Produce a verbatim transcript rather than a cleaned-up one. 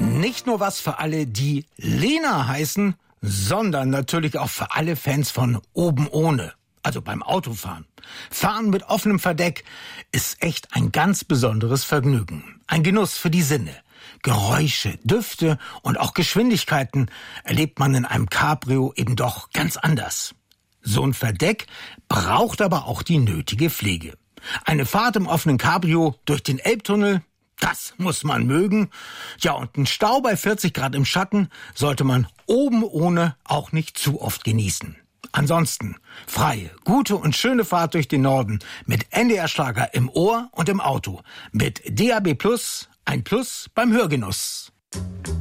Nicht nur was für alle, die Lena heißen, sondern natürlich auch für alle Fans von oben ohne. Also beim Autofahren. Fahren mit offenem Verdeck ist echt ein ganz besonderes Vergnügen. Ein Genuss für die Sinne. Geräusche, Düfte und auch Geschwindigkeiten erlebt man in einem Cabrio eben doch ganz anders. So ein Verdeck braucht aber auch die nötige Pflege. Eine Fahrt im offenen Cabrio durch den Elbtunnel, das muss man mögen. Ja, und ein Stau bei vierzig Grad im Schatten sollte man oben ohne auch nicht zu oft genießen. Ansonsten freie, gute und schöne Fahrt durch den Norden mit N D R-Schlager im Ohr und im Auto. Mit D A B Plus, ein Plus beim Hörgenuss.